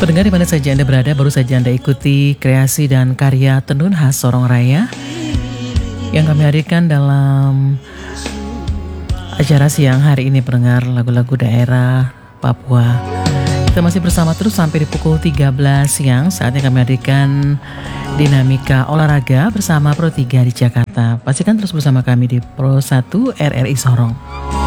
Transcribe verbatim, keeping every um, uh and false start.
Pendengar di mana saja Anda berada, baru saja Anda ikuti kreasi dan karya tenun khas Sorong Raya yang kami hadirkan dalam acara siang hari ini, pendengar lagu-lagu daerah Papua. Kita masih bersama terus sampai di pukul tiga belas siang, saatnya kami hadirkan dinamika olahraga bersama Pro tiga di Jakarta. Pastikan terus bersama kami di Pro satu R R I Sorong.